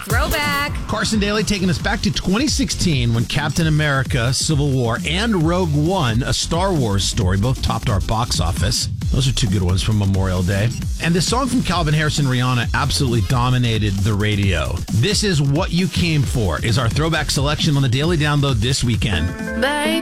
Throwback. Carson Daly taking us back to 2016 when Captain America, Civil War, and Rogue One, a Star Wars story, both topped our box office. Those are two good ones from Memorial Day. And the song from Calvin Harris and Rihanna absolutely dominated the radio. This is What You Came For, is our throwback selection on the Daily Download this weekend. Baby.